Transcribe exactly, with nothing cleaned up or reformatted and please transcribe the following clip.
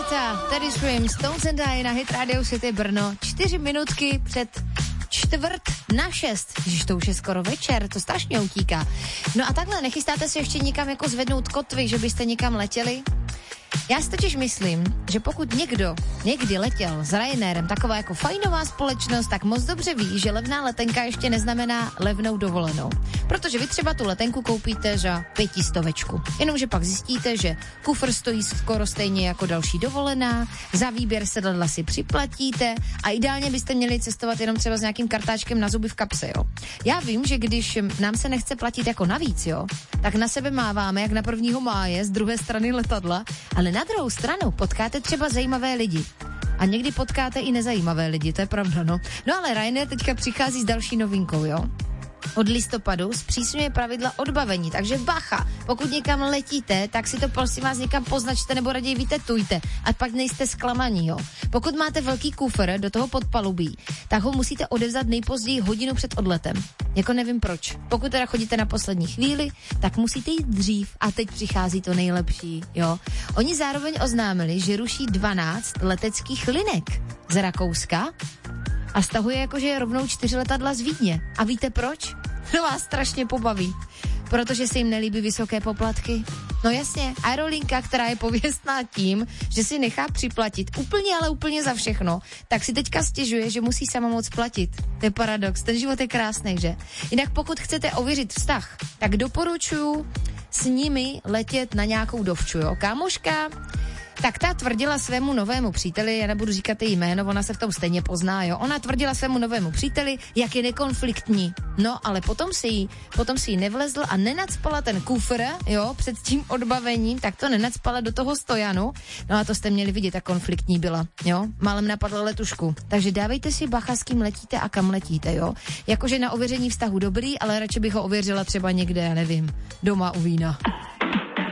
Guetta, Teddy Swims, Stones and I na Hit Radio City Brno. Čtyři minutky před čtvrt na šest. Ježiš, to už je skoro večer, to strašně utíká. No a takhle, nechystáte se ještě někam jako zvednout kotvy, že byste někam letěli? Já si totiž myslím, že pokud někdo někdy letěl s Ryanairem, taková jako fajnová společnost, tak moc dobře ví, že levná letenka ještě neznamená levnou dovolenou. Protože vy třeba tu letenku koupíte za pětistovečku. Jenomže pak zjistíte, že kufr stojí skoro stejně jako další dovolená, za výběr sedadla si připlatíte a ideálně byste měli cestovat jenom třeba s nějakým kartáčkem na zuby v kapse, jo. Já vím, že když nám se nechce platit jako navíc, jo, tak na sebe máváme jak na prvního máje z druhé strany letadla, ale na druhou stranu potkáte třeba zajímavé lidi. A někdy potkáte i nezajímavé lidi, to je pravda, no. No ale Ryanair teďka přichází s další novinkou, jo. Od listopadu zpřísňuje pravidla odbavení, takže bacha, pokud někam letíte, tak si to prosím vás někam poznačte nebo raději vytetujte, a pak nejste zklamaní, jo. Pokud máte velký kufr do toho podpalubí, tak ho musíte odevzdat nejpozději hodinu před odletem. Jako nevím proč. Pokud teda chodíte na poslední chvíli, tak musíte jít dřív a teď přichází to nejlepší, jo. Oni zároveň oznámili, že ruší dvanáct leteckých linek z Rakouska a stahuje jakože rovnou čtyři letadla z Vídně. A víte proč? To vás strašně pobaví. Protože se jim nelíbí vysoké poplatky. No jasně, aerolinka, která je pověstná tím, že si nechá připlatit úplně, ale úplně za všechno, tak si teďka stěžuje, že musí sama moc platit. To je paradox, ten život je krásný, že? Jinak pokud chcete ověřit vztah, tak doporučuji s nimi letět na nějakou dovču, jo. Kámoška, tak ta tvrdila svému novému příteli, já nebudu říkat její jméno, ona se v tom stejně pozná, jo. Ona tvrdila svému novému příteli, jak je nekonfliktní. No, ale potom si jí, potom si jí nevlezl a nenacpala ten kufr, jo, před tím odbavením, tak to nenacpala do toho stojanu. No a to jste měli vidět, jak konfliktní byla, jo. Málem napadla letušku. Takže dávejte si bacha, s kým letíte a kam letíte, jo. Jakože na ověření vztahu dobrý, ale radši bych ho ověřila třeba někde, já nevím, doma u vína.